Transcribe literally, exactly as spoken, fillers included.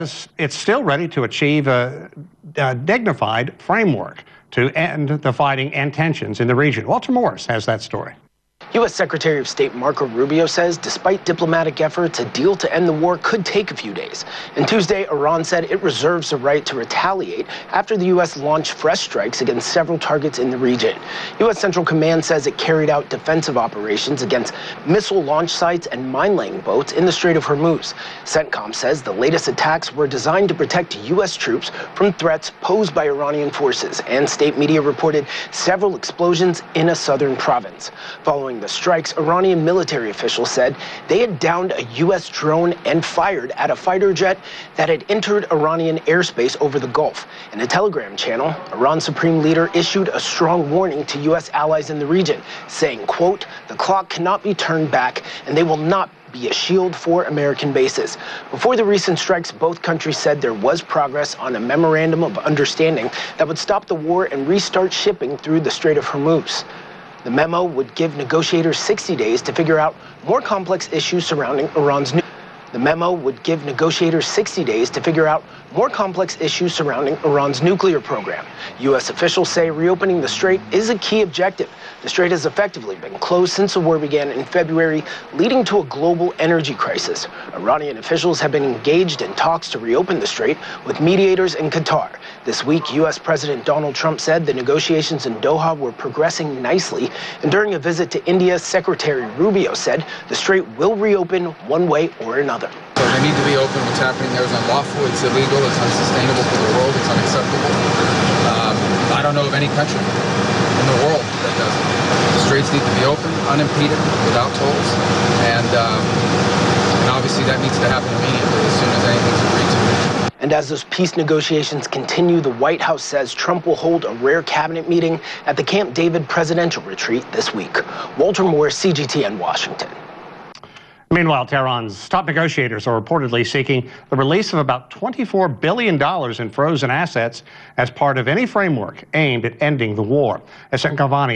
It's still ready to achieve a, a dignified framework to end the fighting and tensions in the region. Walter Morris has that story. U S Secretary of State Marco Rubio says despite diplomatic efforts, a deal to end the war could take a few days. And Tuesday, Iran said it reserves the right to retaliate after the U S launched fresh strikes against several targets in the region. U S Central Command says it carried out defensive operations against missile launch sites and mine-laying boats in the Strait of Hormuz. CENTCOM says the latest attacks were designed to protect U S troops from threats posed by Iranian forces, and state media reported several explosions in a southern province. Following the strikes, Iranian military officials said they had downed a U S drone and fired at a fighter jet that had entered Iranian airspace over the Gulf. In a Telegram channel, Iran's supreme leader issued a strong warning to U S allies in the region, saying, quote, "The clock cannot be turned back and they will not be a shield for American bases." Before the recent strikes, both countries said there was progress on a memorandum of understanding that would stop the war and restart shipping through the Strait of Hormuz. The memo would give negotiators sixty days to figure out more complex issues surrounding Iran's new The memo would give negotiators sixty days to figure out more complex issues surrounding Iran's nuclear program. U S officials say reopening the strait is a key objective. The strait has effectively been closed since the war began in February, leading to a global energy crisis. Iranian officials have been engaged in talks to reopen the strait with mediators in Qatar. This week, U S President Donald Trump said the negotiations in Doha were progressing nicely, and during a visit to India, Secretary Rubio said the strait will reopen one way or another. So they need to be open. What's happening there is unlawful, it's illegal, it's unsustainable for the world, it's unacceptable. Um, I don't know of any country in the world that does it. The straits need to be open, unimpeded, without tolls, and, um, and obviously that needs to happen immediately as soon as anything's agreed to. And as those peace negotiations continue, the White House says Trump will hold a rare cabinet meeting at the Camp David presidential retreat this week. Walter Morris, C G T N, Washington. Meanwhile, Tehran's top negotiators are reportedly seeking the release of about twenty-four billion dollars in frozen assets as part of any framework aimed at ending the war. As Gavani